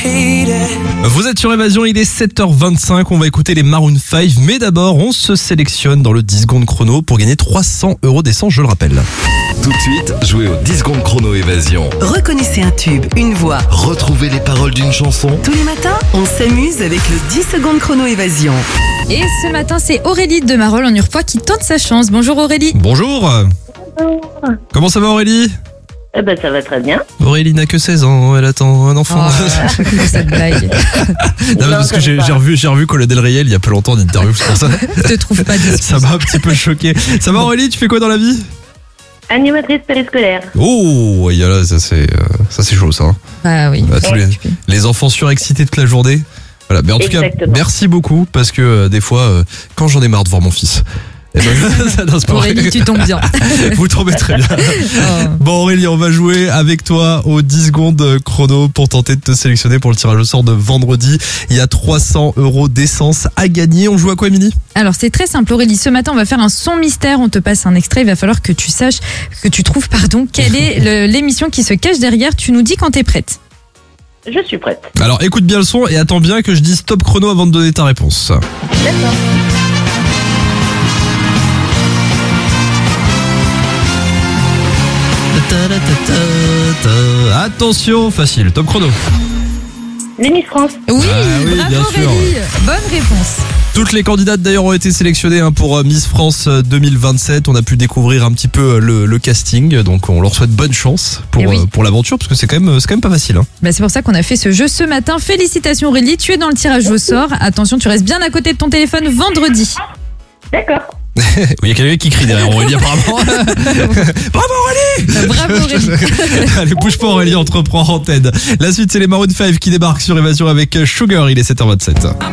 Vous êtes sur Évasion, il est 7h25, on va écouter les Maroon 5, mais d'abord on se sélectionne dans le 10 secondes chrono pour gagner 300 € d'essence, je le rappelle. Tout de suite, jouez au 10 secondes chrono Évasion. Reconnaissez un tube, une voix. Retrouvez les paroles d'une chanson. Tous les matins, on s'amuse avec le 10 secondes chrono Évasion. Et ce matin, c'est Aurélie de Marolles en Urpoix qui tente sa chance. Bonjour Aurélie. Bonjour. Comment ça va Aurélie ? Eh ben ça va très bien. Aurélie n'a que 16 ans, elle attend un enfant. Oh, cette blague. Non, mais parce que j'ai revu Cola Del Rey il y a peu longtemps en interview, c'est pour ça. Je te trouve pas dispo. Ça m'a un petit peu choqué. Ça va Aurélie, tu fais quoi dans la vie ? Animatrice périscolaire. Oh, y a là, ça c'est chaud ça. Hein. Ah oui. Bah, tous les enfants surexcités toute la journée. Voilà, mais en tout Exactement. cas, merci beaucoup parce que des fois, quand j'en ai marre de voir mon fils. Eh ben, ça c'est pas vrai. Aurélie, tu tombes bien. Vous tombez très bien. Oh. Bon Aurélie, on va jouer avec toi au 10 secondes chrono pour tenter de te sélectionner pour le tirage au sort de vendredi. Il y a 300 € d'essence à gagner. On joue à quoi Émilie ? Alors c'est très simple Aurélie, ce matin on va faire un son mystère, on te passe un extrait, il va falloir que tu trouves quelle est l'émission qui se cache derrière, tu nous dis quand t'es prête. Je suis prête. Alors écoute bien le son et attends bien que je dise stop chrono avant de donner ta réponse. D'accord. Attention, facile, top chrono. Les Miss France. Oui, oui, bravo bien sûr. Aurélie, bonne réponse. Toutes les candidates d'ailleurs ont été sélectionnées pour Miss France 2027. On a pu découvrir un petit peu le casting, donc on leur souhaite bonne chance pour l'aventure parce que c'est quand même pas facile. Hein. Bah c'est pour ça qu'on a fait ce jeu ce matin. Félicitations Aurélie, tu es dans le tirage au sort. Attention, tu restes bien à côté de ton téléphone vendredi. D'accord. Il y a quelqu'un qui crie derrière Aurélie apparemment. Bravo Aurélie. Bravo Aurélie. Allez, bouge pas Aurélie, on te reprend en antenne. La suite c'est les Maroon 5 qui débarquent sur Évasion avec Sugar, il est 7h27.